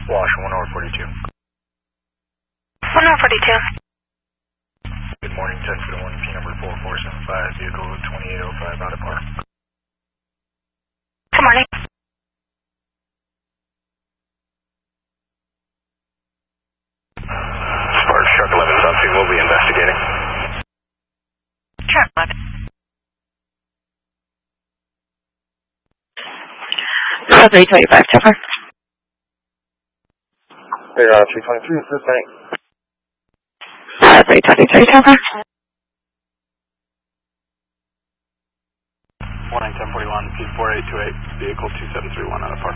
Wash, 1 hour 42. 1 hour 42. Good morning, 10 for the 1, P number 4475, vehicle 2805 out of park. Good morning. Sparks, truck 11 something, we'll be investigating. Truck 11. 325, Topper. Hey, 323, is this bank? 323, Topper. 191041, P4828, vehicle 2731 out of park.